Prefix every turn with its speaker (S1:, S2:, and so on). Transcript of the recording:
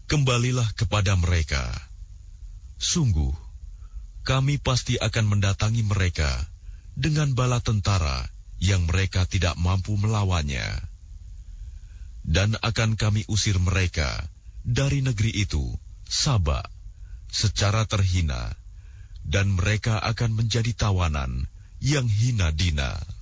S1: kembalilah kepada mereka. Sungguh, kami pasti akan mendatangi mereka dengan bala tentara yang mereka tidak mampu melawannya. Dan akan kami usir mereka dari negeri itu, Saba, secara terhina, dan mereka akan menjadi tawanan yang hina dina.